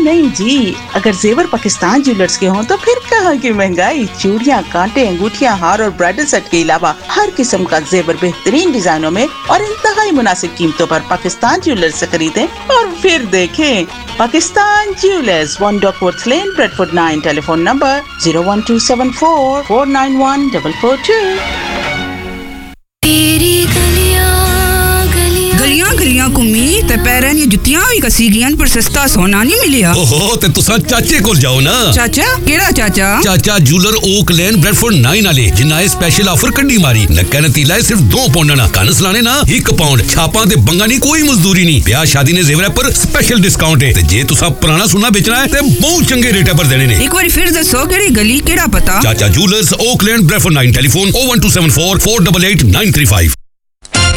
नहीं जी, अगर जेवर पाकिस्तान ज्वेलर्स के हों तो फिर कहाँ की महंगाई। चूड़ियाँ, कांटे, अंगूठियाँ, हार और ब्राइडल सेट के अलावा हर किस्म का जेवर बेहतरीन डिजाइनों में और इंतहाई मुनासिब कीमतों पर पाकिस्तान ज्वेलर्स से खरीदें और फिर देखें। Pakistan jewellers, 1 Duckworth Lane, Bradford 9, telephone number 01274491442। गलियां घुमी ते पैरन ये जुत्तियां भी कसी गियन पर सस्ता सोना नहीं मिलिया। ओहो ते तुसा चाचे कोल जाओ ना। चाचा केड़ा चाचा? चाचा जूलर ओक लेन ब्रेडफोर्ड 9 वाले जिन्ना ए स्पेशल ऑफर कड्डी मारी। नक्का नतीला सिर्फ 2 पाउंड ना, कन सलाने ना 1 पाउंड। छापां ते बंगा नहीं, कोई मजदूरी नहीं। ब्याह शादी ने जेवर पर स्पेशल डिस्काउंट है ते जे तुसा पुराना सोना बेचना है ते बहुत चंगे रेट पर देने ने। एक बार फिर दसो केड़ी गली केड़ा पता? चाचा जूलर्स ओक लेन ब्रेडफोर्ड 9, टेलीफोन 01274 488 935।